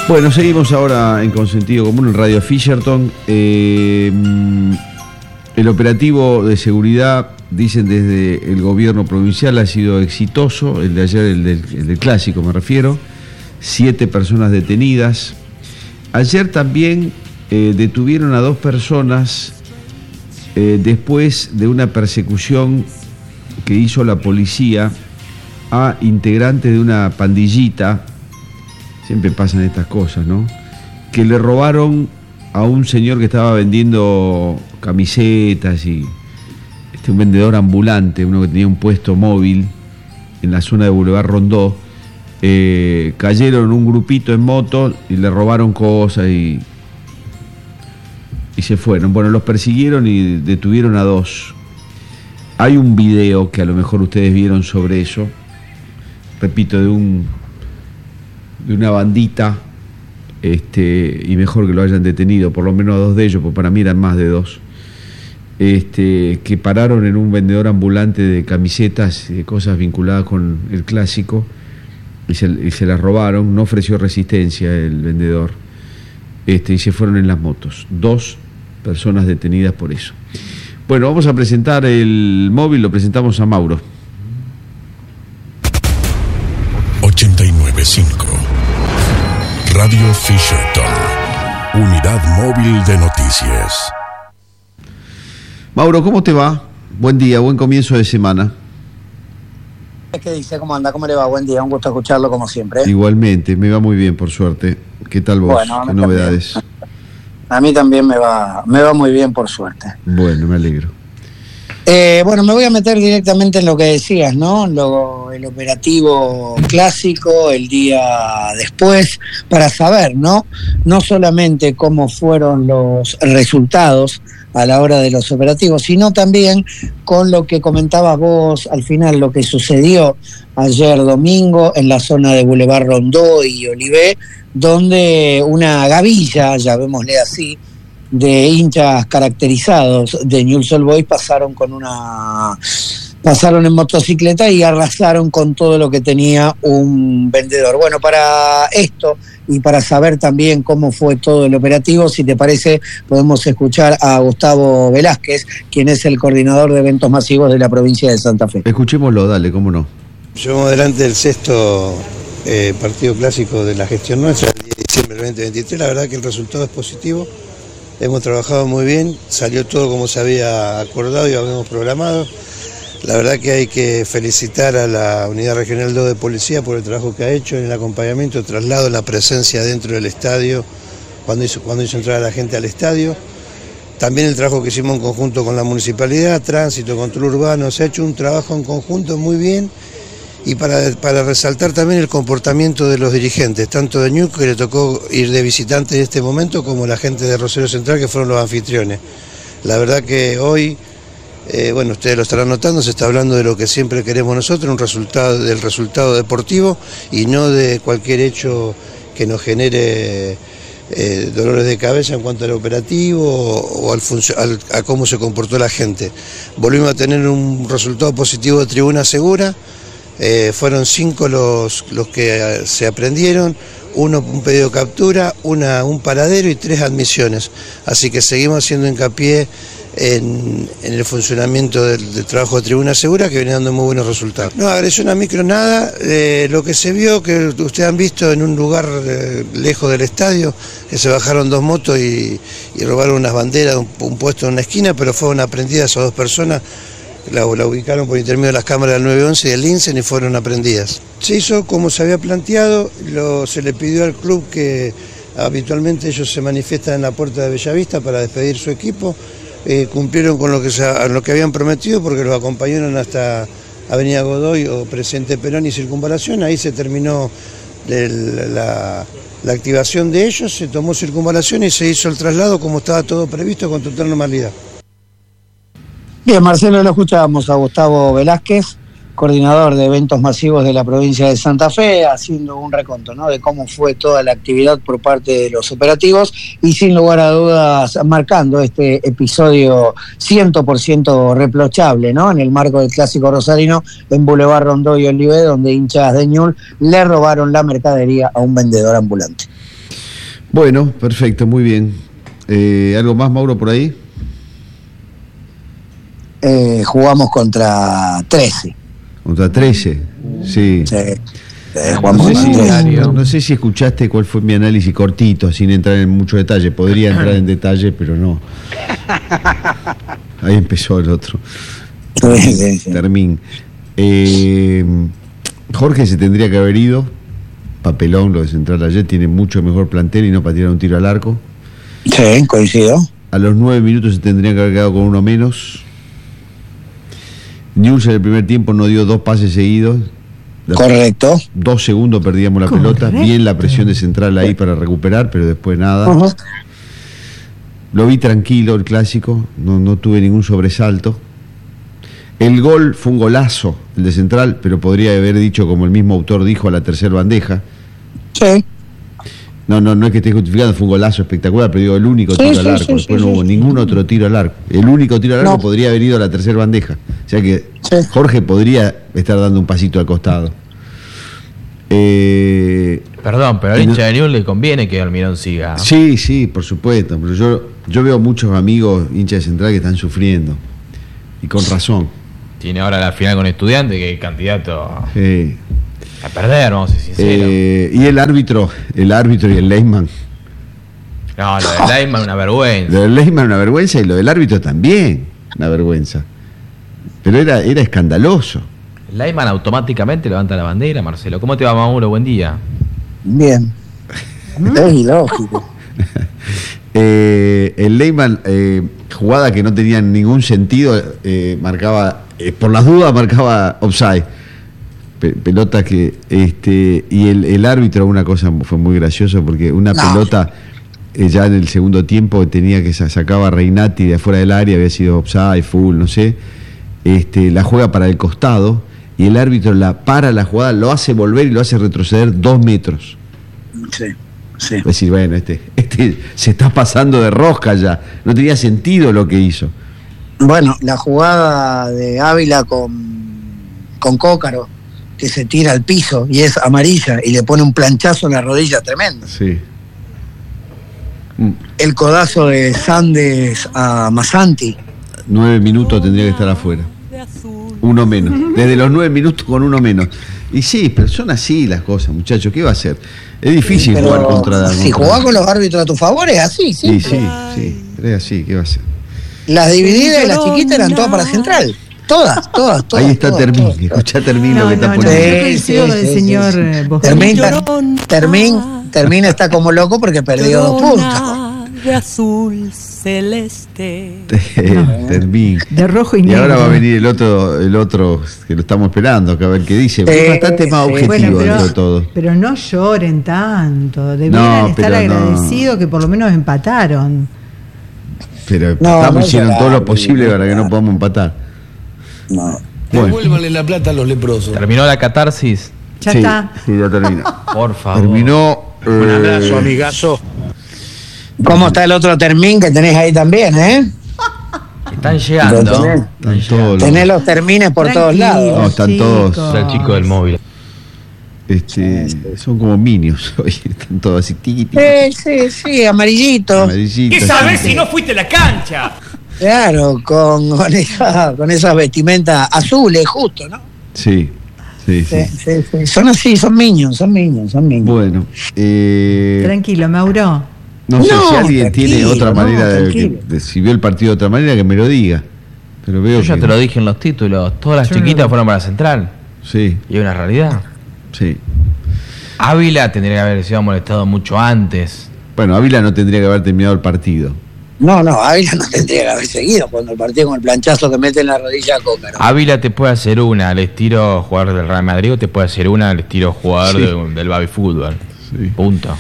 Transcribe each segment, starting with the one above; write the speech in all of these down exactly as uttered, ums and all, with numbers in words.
Bueno, seguimos ahora en Consentido Común en Radio Fisherton. Eh, el operativo de seguridad, dicen desde el gobierno provincial, ha sido exitoso. El de ayer, el del, el del clásico me refiero. Siete personas detenidas. Ayer también eh, detuvieron a dos personas eh, después de una persecución que hizo la policía a integrantes de una pandillita. Siempre pasan estas cosas, ¿no? Que le robaron a un señor que estaba vendiendo camisetas y este, un vendedor ambulante, uno que tenía un puesto móvil en la zona de Boulevard Rondó. Eh, cayeron un grupito en moto y le robaron cosas y, y se fueron. Bueno, los persiguieron y detuvieron a dos. Hay un video que a lo mejor ustedes vieron sobre eso, repito, de un de una bandita, este, y mejor que lo hayan detenido, por lo menos a dos de ellos, porque para mí eran más de dos, este, que pararon en un vendedor ambulante de camisetas y de cosas vinculadas con el clásico, y se, y se las robaron. No ofreció resistencia el vendedor, este, y se fueron en las motos. Dos personas detenidas por eso. Bueno, vamos a presentar el móvil, lo presentamos a Mauro. ochenta y nueve punto cinco Radio Fisherton, unidad móvil de noticias. Mauro, ¿cómo te va? Buen día, buen comienzo de semana. ¿Qué dice? ¿Cómo anda? ¿Cómo le va? Buen día, un gusto escucharlo como siempre. Igualmente, me va muy bien, por suerte. ¿Qué tal vos? Bueno, ¿Qué novedades? También. A mí también me va, me va muy bien, por suerte. Bueno, me alegro. Eh, bueno, me voy a meter directamente en lo que decías, ¿no? Lo, el operativo clásico, el día después, para saber, ¿no? No solamente cómo fueron los resultados a la hora de los operativos, sino también con lo que comentabas vos al final, lo que sucedió ayer domingo en la zona de Boulevard Rondó y Olivé, donde una gavilla, llamémosle así, de hinchas caracterizados de Newell's Old Boys pasaron con una pasaron en motocicleta y arrasaron con todo lo que tenía un vendedor. Bueno, para esto y para saber también cómo fue todo el operativo, si te parece, podemos escuchar a Gustavo Velázquez, quien es el coordinador de eventos masivos de la provincia de Santa Fe. Escuchémoslo, dale, cómo no. Llevamos adelante el sexto eh, partido clásico de la gestión nuestra, el diez de diciembre del veinte veintitrés. La verdad que el resultado es positivo. Hemos trabajado muy bien, salió todo como se había acordado y habíamos programado. La verdad que hay que felicitar a la Unidad Regional dos de Policía por el trabajo que ha hecho en el acompañamiento, traslado, la presencia dentro del estadio, cuando hizo, cuando hizo entrar a la gente al estadio. También el trabajo que hicimos en conjunto con la Municipalidad, Tránsito, Control Urbano, se ha hecho un trabajo en conjunto muy bien. Y para, para resaltar también el comportamiento de los dirigentes, tanto de Ñuco, que le tocó ir de visitante en este momento, como la gente de Rosario Central, que fueron los anfitriones. La verdad que hoy, eh, bueno, ustedes lo estarán notando, se está hablando de lo que siempre queremos nosotros, un resultado del resultado deportivo y no de cualquier hecho que nos genere eh, dolores de cabeza en cuanto al operativo o, o al, al a cómo se comportó la gente. Volvimos a tener un resultado positivo de tribuna segura. Eh, fueron cinco los, los que eh, se aprendieron, uno un pedido de captura, una, un paradero y tres admisiones. Así que seguimos haciendo hincapié en, en el funcionamiento del, del trabajo de Tribuna Segura, que viene dando muy buenos resultados. No, agresión a micro nada, eh, lo que se vio, que ustedes han visto en un lugar eh, lejos del estadio, que se bajaron dos motos y, y robaron unas banderas, un, un puesto en una esquina, pero fueron aprendidas a dos personas. La, la ubicaron por intermedio de las cámaras del nueve once y del INSEN y fueron aprendidas. Se hizo como se había planteado, lo, se le pidió al club que habitualmente ellos se manifiestan en la puerta de Bellavista para despedir su equipo, eh, cumplieron con lo que, se, lo que habían prometido porque los acompañaron hasta Avenida Godoy o Presidente Perón y Circunvalación. Ahí se terminó el, la, la activación de ellos, se tomó Circunvalación y se hizo el traslado como estaba todo previsto con total normalidad. Bien, Marcelo, lo escuchábamos a Gustavo Velázquez, coordinador de eventos masivos de la provincia de Santa Fe, haciendo un reconto, ¿no?, de cómo fue toda la actividad por parte de los operativos y sin lugar a dudas marcando este episodio cien por ciento reprochable, ¿no?, en el marco del clásico rosarino en Boulevard Rondó y Olivé, donde hinchas de Ñull le robaron la mercadería a un vendedor ambulante. Bueno, perfecto, muy bien. Eh, ¿Algo más, Mauro, por ahí? Eh, jugamos contra trece. Contra trece, sí. Sí. Eh, No jugamos sé, contra si, trece. no, no sé si escuchaste cuál fue mi análisis cortito, sin entrar en mucho detalle. Podría entrar en detalle, pero no. Ahí empezó el otro. Sí, sí, sí. Termín. Eh, Jorge se tendría que haber ido. Papelón lo de Central ayer. Tiene mucho mejor plantel y no para tirar un tiro al arco. Sí, coincido. A los nueve minutos se tendría que haber quedado con uno menos. Newell's en el primer tiempo no dio dos pases seguidos. Correcto. Dos segundos perdíamos la Correcto. pelota. Bien la presión de Central ahí para recuperar, pero después nada. Ujú. Lo vi tranquilo el clásico, no, no tuve ningún sobresalto. El gol fue un golazo, el de Central, pero podría haber dicho, como el mismo autor dijo, a la tercera bandeja. Sí. No, no, no es que esté justificando, fue un golazo espectacular, pero digo, el único Sí, tiro sí, al arco. sí, Después sí, no sí, hubo sí. ningún otro tiro al arco. El único tiro al arco No. podría haber ido a la tercera bandeja. O sea que Sí. Jorge podría estar dando un pasito al costado. Eh, Perdón, pero al Y no- hincha de Newell's le conviene que Almirón siga. Sí, sí, por supuesto, pero yo, yo veo muchos amigos hinchas de Central que están sufriendo, y con razón. Tiene ahora la final con Estudiantes, que es candidato Sí. a perder, vamos a ser sinceros. Eh, y el árbitro, el árbitro y el Leyman. No, lo de Leyman es una vergüenza. Lo del Leyman una vergüenza y lo del árbitro también una vergüenza. Pero era, era escandaloso. Leyman automáticamente levanta la bandera, Marcelo. ¿Cómo te va, Mauro? Buen día. Bien. Es ilógico. Eh, el Leyman, eh, jugada que no tenía ningún sentido, eh, marcaba, eh, por las dudas marcaba offside. Pe- pelota que, este, y el, el árbitro, una cosa fue muy graciosa, porque una No. pelota eh, ya en el segundo tiempo tenía que sa- sacaba a Reinati de afuera del área, había sido offside, full, no sé, este, la juega para el costado y el árbitro la para la jugada, lo hace volver y lo hace retroceder dos metros. Sí, sí. Es decir, bueno, este, este se está pasando de rosca ya. No tenía sentido lo que hizo. Bueno, la jugada de Ávila con, con Cócaro, que se tira al piso y es amarilla y le pone un planchazo en la rodilla tremendo. Sí. Mm, El codazo de Sandes a Masanti. Nueve minutos tendría que estar afuera. Uno menos. Desde los nueve minutos con uno menos. Y sí, pero son así las cosas, muchachos. ¿Qué va a hacer? Es difícil Pero jugar contra. si contra- jugás con los árbitros a tu favor es así, Sí, sí. sí, sí. Pero es así, ¿qué va a hacer? Las divididas y las chiquitas eran todas para Central. Todas, todas, todas. Ahí está todas, Termín. todas. Escuchá Termín No, lo que no, está no, poniendo. yo coincido con el señor, eh, Bosco. Termín, Termín, Termín está como loco porque perdió dos puntos. De azul celeste. Termín. De rojo y Y negro. ahora va a venir el otro, el otro que lo estamos esperando, que a ver qué dice. Sí, Es bastante más sí. objetivo Bueno, dentro de pero, todo. pero no lloren tanto. Debieran No, estar pero no. agradecidos que por lo menos empataron. Pero No, empatamos, no hicieron llorar, todo lo no posible para que no llorar. podamos empatar. No. Bueno, Devuélvanle la plata a los leprosos. Terminó la catarsis. Ya sí, está. sí, ya terminó. Por favor. Terminó. Un abrazo, eh, amigazo. ¿Cómo está el otro Termín que tenés ahí también, eh? Están llegando. Lo tenés. Están todos los- Tenés los Termines por todos Tranquilo, lados. No, están todos. chicos. Es el chico del móvil. este, son como minions hoy, están todos así, tiqui, tiqui, Sí, sí, sí, amarillito. amarillitos, ¿Qué sabes así. si no fuiste a la cancha? Claro, con, con, esa, con esas vestimentas azules, justo, ¿no? Sí, sí, sí. Sí, sí, sí. Son así, son niños, son niños, son niños. Bueno, eh, Tranquilo, Mauro. no sé No, si alguien tranquilo, tiene otra no, manera de, tranquilo. que- de- si vio el partido de otra manera, que me lo diga. Pero veo Yo ya que- te lo dije en los títulos. Todas las Yo no chiquitas lo- fueron para Central. Sí, Y es una realidad. sí. Ávila tendría que haber sido molestado mucho antes. Bueno, Ávila no tendría que haber terminado el partido. No, no, Ávila no tendría que haber seguido cuando el partido con el planchazo que mete en la rodilla a Cócaro. Ávila te puede hacer una al estilo jugador del Real Madrid o te puede hacer una al estilo jugador Sí. de- del baby fútbol. Sí. Punto.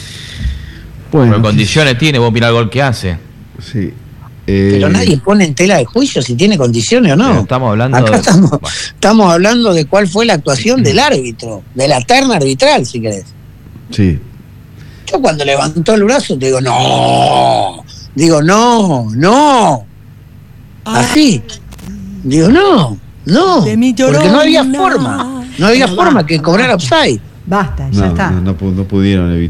Bueno, Pero condiciones tiene, vos mirá el gol que hace. sí. Eh, Pero nadie pone en tela de juicio si tiene condiciones o no. Pero estamos hablando Acá de- estamos, Bueno. estamos hablando de cuál fue la actuación del árbitro, de la terna arbitral, si querés. Sí. Yo cuando levantó el brazo te digo, no, digo, no, no, así, digo, no, no, De mi porque no había llorona. forma, no había forma que cobrara offside. Basta, ya No, está. no, no pu- no pudieron evitarlo.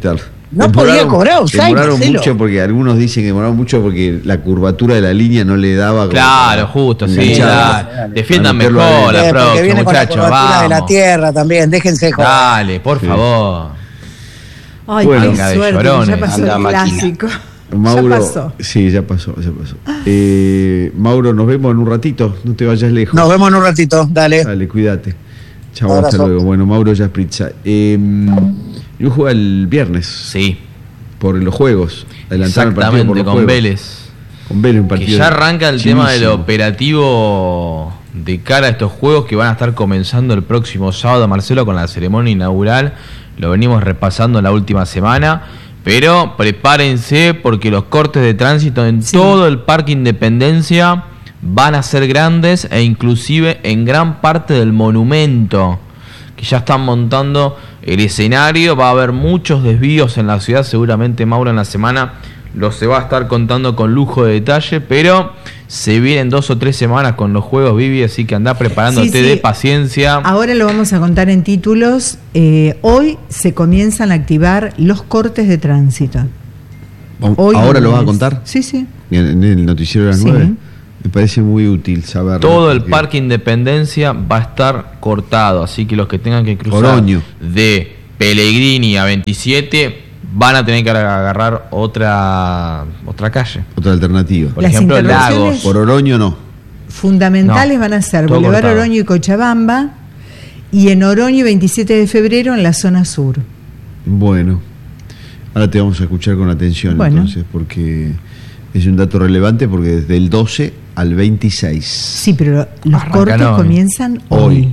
No podía cobrar offside. Demoraron Marcelo. mucho porque algunos dicen que demoraron mucho porque la curvatura de la línea no le daba. como Claro, para justo, sí. enganchar. la- Defiendan Para meterlo mejor adentro. la Eh, porque próxima, viene con la muchachos. curvatura de la Vamos. tierra también, déjense joder. Dale, por Sí. favor. Ay, Bueno. qué Venga de suerte, llorones. ya pasó Anda, el máquina. clásico. Mauro, Ya pasó. sí, ya pasó, ya pasó. Eh, Mauro, nos vemos en un ratito, no te vayas lejos. Nos vemos en un ratito, dale. Dale, cuídate. Chao, Abrazo. hasta luego. Bueno, Mauro Jaspritza. Eh, yo juego el viernes Sí, por los juegos. Adelantaron el partido por exactamente, los con juegos. Vélez. Con Vélez, un Que partido. ya arranca el tema del chivísimo. operativo de cara a estos juegos que van a estar comenzando el próximo sábado, Marcelo, con la ceremonia inaugural. Lo venimos repasando en la última semana. Pero prepárense porque los cortes de tránsito en Sí. todo el Parque Independencia van a ser grandes e inclusive en gran parte del monumento, que ya están montando el escenario. Va a haber muchos desvíos en la ciudad, seguramente Mauro en la semana los se va a estar contando con lujo de detalle, pero se vienen dos o tres semanas con los juegos, Vivi, así que andá preparándote Sí, sí. de paciencia. Ahora lo vamos a contar en títulos. Eh, hoy se comienzan a activar los cortes de tránsito. Hoy ¿Ahora lo lunes. vas a contar? Sí, sí. En, en el noticiero de las Sí. nueve. Me parece muy útil saberlo. Todo el porque- Parque Independencia va a estar cortado, así que los que tengan que cruzar Oroño. de Pellegrini a veintisiete van a tener que agarrar otra otra calle. Otra alternativa. Por Las ejemplo, interrupciones- Lagos. Por Oroño no. Fundamentales No, van a ser todo Boulevard cortado. Oroño y Cochabamba, y en Oroño veintisiete de febrero en la zona sur. Bueno, ahora te vamos a escuchar con atención Bueno. entonces, porque es un dato relevante, porque desde el doce al veintiséis. Sí, pero los Arrancan cortes hoy. comienzan hoy. Hoy.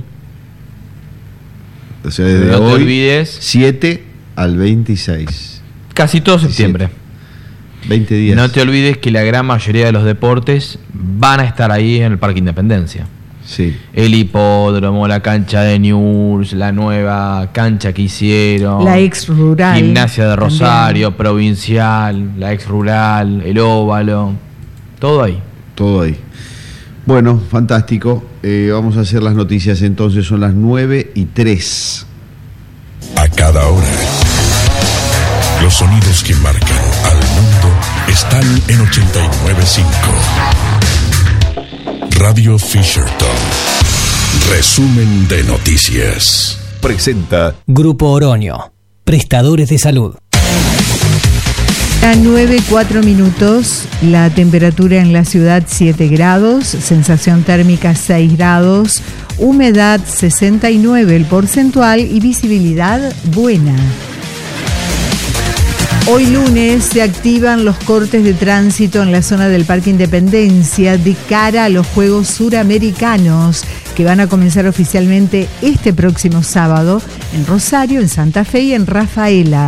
O sea, desde No te hoy, olvides. siete al veintiséis. Casi todo septiembre. veinte días. No te olvides que la gran mayoría de los deportes van a estar ahí en el Parque Independencia. Sí. El hipódromo, la cancha de News, la nueva cancha que hicieron, La ex rural. Gimnasia de Rosario, también. Provincial, la ex rural, el óvalo, todo ahí. Todo ahí. Bueno, fantástico. Eh, vamos a hacer las noticias entonces, son las nueve y tres. A cada hora. Los sonidos que marcan al mundo están en ochenta y nueve punto cinco. Radio Fisherton. Resumen de noticias. Presenta Grupo Oroño, prestadores de salud. A nueve, cuatro minutos, la temperatura en la ciudad siete grados, sensación térmica seis grados, humedad sesenta y nueve el porcentual y visibilidad buena. Hoy lunes se activan los cortes de tránsito en la zona del Parque Independencia de cara a los Juegos Suramericanos que van a comenzar oficialmente este próximo sábado en Rosario, en Santa Fe y en Rafaela.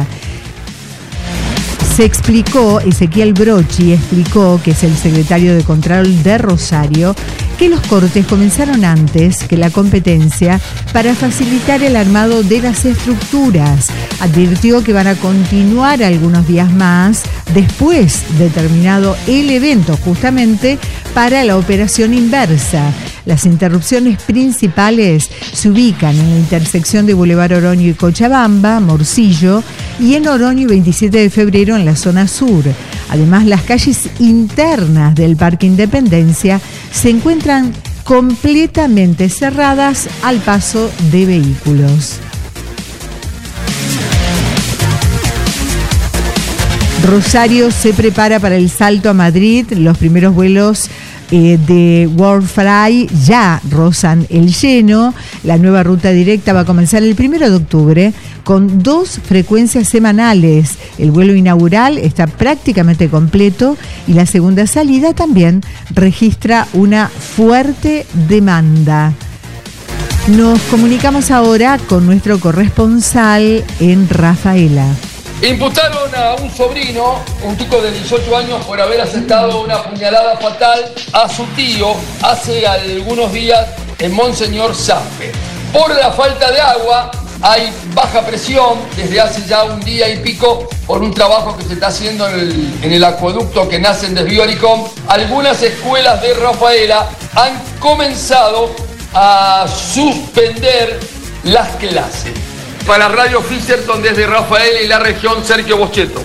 Se explicó, Ezequiel Brochi explicó, que es el secretario de Control de Rosario, que los cortes comenzaron antes que la competencia para facilitar el armado de las estructuras. Advirtió que van a continuar algunos días más después de terminado el evento, justamente para la operación inversa. Las interrupciones principales se ubican en la intersección de Boulevard Oroño y Cochabamba, Morcillo, y en Oroño y veintisiete de febrero en la zona sur. Además, las calles internas del Parque Independencia se encuentran completamente cerradas al paso de vehículos. Rosario se prepara para el salto a Madrid. Los primeros vuelos eh, de World Fly ya rozan el lleno. La nueva ruta directa va a comenzar el primero de octubre con dos frecuencias semanales. El vuelo inaugural está prácticamente completo y la segunda salida también registra una fuerte demanda. Nos comunicamos ahora con nuestro corresponsal en Rafaela. Imputaron a un sobrino, un chico de dieciocho años, por haber asestado una puñalada fatal a su tío hace algunos días en Monseñor Zampe. Por la falta de agua hay baja presión desde hace ya un día y pico por un trabajo que se está haciendo en el, en el acueducto que nace en Desvío Aricón. Algunas escuelas de Rafaela han comenzado a suspender las clases. Para Radio Fisherton desde Rafael y la región, Sergio Boschetto.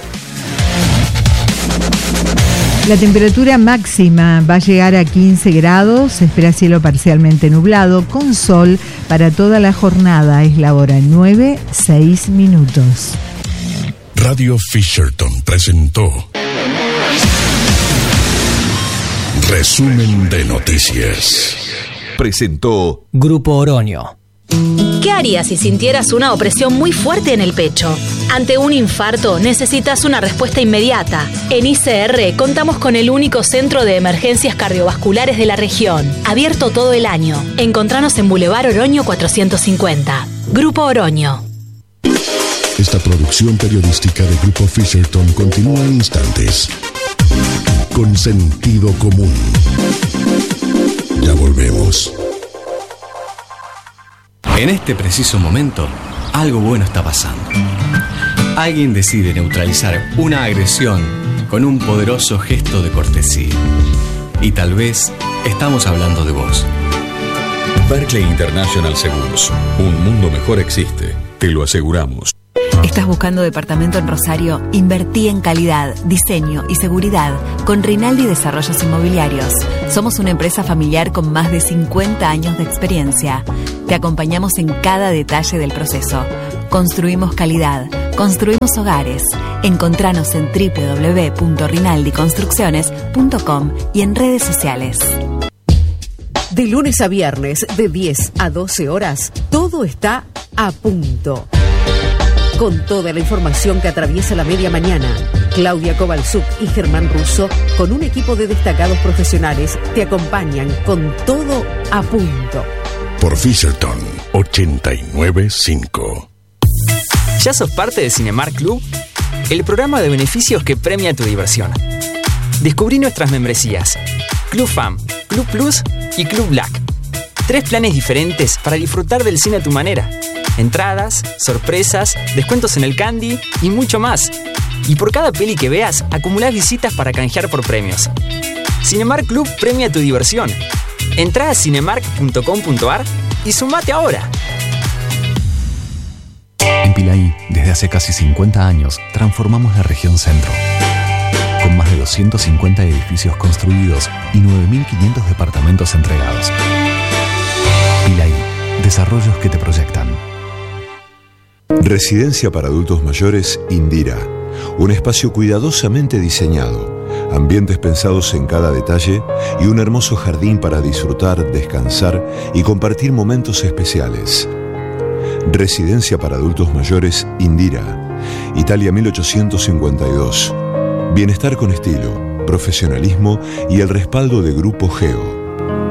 La temperatura máxima va a llegar a quince grados, se espera cielo parcialmente nublado, con sol para toda la jornada. Es la hora nueve, seis minutos. Radio Fisherton presentó Resumen de Noticias. Presentó Grupo Oroño. ¿Qué harías si sintieras una opresión muy fuerte en el pecho? Ante un infarto necesitas una respuesta inmediata. En I C R contamos con el único centro de emergencias cardiovasculares de la región, abierto todo el año. Encontranos en Boulevard Oroño cuatrocientos cincuenta. Grupo Oroño. Esta producción periodística de Grupo Fisherton continúa en instantes. Con sentido común. Ya volvemos. En este preciso momento, algo bueno está pasando. Alguien decide neutralizar una agresión con un poderoso gesto de cortesía. Y tal vez estamos hablando de vos. Berkeley International Seguros. Un mundo mejor existe, te lo aseguramos. ¿Estás buscando departamento en Rosario? Invertí en calidad, diseño y seguridad con Rinaldi Desarrollos Inmobiliarios. Somos una empresa familiar con más de cincuenta años de experiencia. Te acompañamos en cada detalle del proceso. Construimos calidad, construimos hogares. Encontranos en doble u doble u doble u punto rinaldi construcciones punto com y en redes sociales. De lunes a viernes, de diez a doce horas, todo está a punto. Con toda la información que atraviesa la media mañana, Claudia Kovalchuk y Germán Russo, con un equipo de destacados profesionales, te acompañan con todo a punto. Por Fisherton ochenta y nueve punto cinco. ¿Ya sos parte de Cinemark Club? El programa de beneficios que premia tu diversión. Descubrí nuestras membresías: Club Fam, Club Plus y Club Black. Tres planes diferentes para disfrutar del cine a tu manera. Entradas, sorpresas, descuentos en el candy y mucho más. Y por cada peli que veas, acumulás visitas para canjear por premios. Cinemark Club premia tu diversión. Entrá a cinemark punto com punto ar y sumate ahora. En Pilaí, desde hace casi cincuenta años, transformamos la región centro. Con más de doscientos cincuenta edificios construidos y nueve mil quinientos departamentos entregados. Pilaí, desarrollos que te proyectan. Residencia para adultos mayores Indira. Un espacio cuidadosamente diseñado, ambientes pensados en cada detalle y un hermoso jardín para disfrutar, descansar y compartir momentos especiales. Residencia para adultos mayores Indira. Italia mil ochocientos cincuenta y dos. Bienestar con estilo, profesionalismo y el respaldo de Grupo Geo.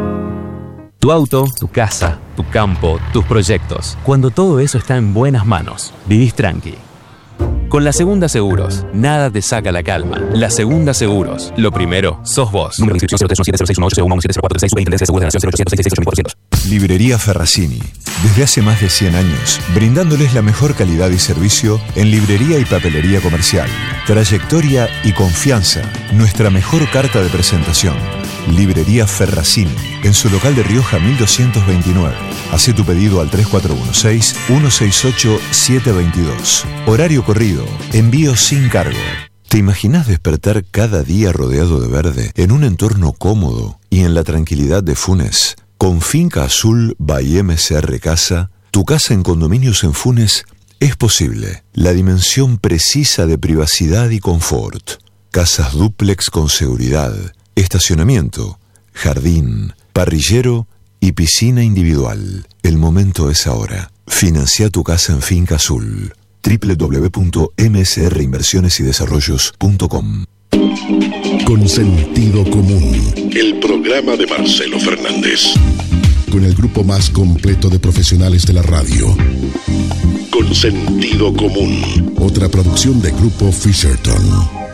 Tu auto, tu casa, tu campo, tus proyectos. Cuando todo eso está en buenas manos, vivís tranqui. Con La Segunda Seguros, nada te saca la calma. La Segunda Seguros, lo primero, sos vos. Número de inscripción cero tres uno siete cero seis uno ocho cero uno siete cero cuatro seis. Superintendencia de Seguros de la Nación cero ochocientos sesenta y seis cuatrocientos. Librería Ferracini. Desde hace más de cien años, brindándoles la mejor calidad y servicio en librería y papelería comercial. Trayectoria y confianza, nuestra mejor carta de presentación. Librería Ferracini, en su local de Rioja mil doscientos veintinueve. Hacé tu pedido al tres cuatro uno seis uno seis ocho siete dos dos. Horario corrido, envío sin cargo. ¿Te imaginas despertar cada día rodeado de verde, en un entorno cómodo y en la tranquilidad de Funes? Con Finca Azul by M C R Casa, tu casa en condominios en Funes es posible. La dimensión precisa de privacidad y confort. Casas dúplex con seguridad, estacionamiento, jardín, parrillero y piscina individual. El momento es ahora. Financia tu casa en Finca Azul. doble u doble u doble u punto m s r inversiones y desarrollos punto com. Con sentido común. El programa de Marcelo Fernández. Con el grupo más completo de profesionales de la radio. Con sentido común. Otra producción de Grupo Fisherton.